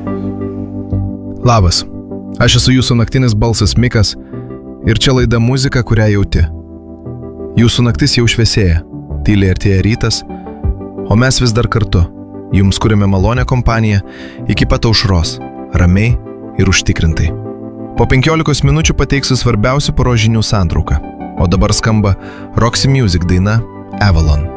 Labas, aš esu jūsų naktinis balsas Mikas ir čia laida muzika, kurią jauti. Jūsų naktis jau šviesėja, tyliai artėja rytas, o mes vis dar kartu. Jums kuriame malonę kompaniją iki pat aušros, ramiai ir užtikrintai. Po 15 minučių pateiksiu svarbiausių poros žinių santrauką, o dabar skamba Roxy Music daina Avalon.